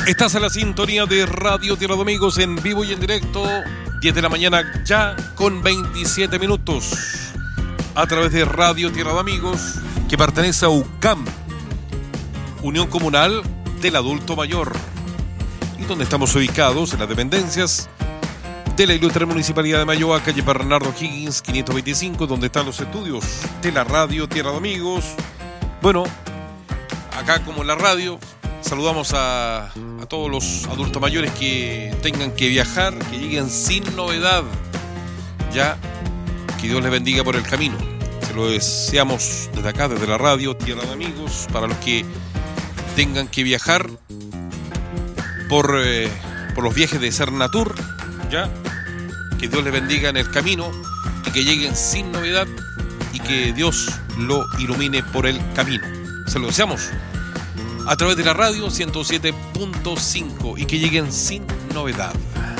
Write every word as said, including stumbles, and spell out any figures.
Estás en la sintonía de Radio Tierra de Amigos en vivo y en directo, diez de la mañana ya con veintisiete minutos, a través de Radio Tierra de Amigos, que pertenece a U C A M, Unión Comunal del Adulto Mayor, y donde estamos ubicados en las dependencias de la ilustre Municipalidad de Mayoa, calle Bernardo Higgins quinientos veinticinco, donde están los estudios de la Radio Tierra de Amigos. Bueno, acá como en la radio, saludamos a, a todos los adultos mayores que tengan que viajar, que lleguen sin novedad. Ya, que Dios les bendiga por el camino. Se lo deseamos desde acá, desde la radio Tierra de Amigos, para los que tengan que viajar por, eh, por los viajes de Cernatur. Ya, que Dios les bendiga en el camino y que lleguen sin novedad y que Dios lo ilumine por el camino. Se lo deseamos a través de la radio ciento siete punto cinco y que lleguen sin novedad.